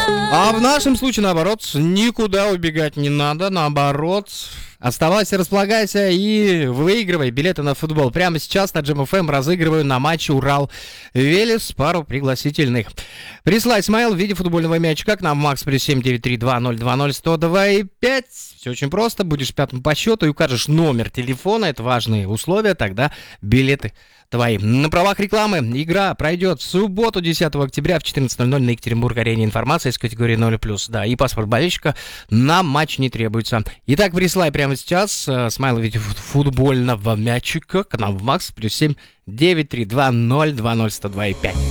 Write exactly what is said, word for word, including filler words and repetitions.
А в нашем случае, наоборот, никуда убегать не надо, наоборот. Оставайся, располагайся и выигрывай билеты на футбол. Прямо сейчас на Джем эф эм разыгрываю на матче Урал-Велес пару пригласительных. Присылай смайл в виде футбольного мячика к нам в Макс плюс семь девять три два ноль два ноль сто два и пять. Все очень просто. Будешь пятым по счету и укажешь номер телефона. Это важные условия. Тогда билеты твои. На правах рекламы игра пройдет в субботу, десятого октября в четырнадцать ноль ноль на Екатеринбург-арене. Информация из категории ноль плюс. Да, и паспорт болельщика на матч не требуется. Итак, присылай прямо сейчас э, смайл в виде футбольного мячика к нам в Макс плюс семь девять три два ноль два ноль сто два и пять.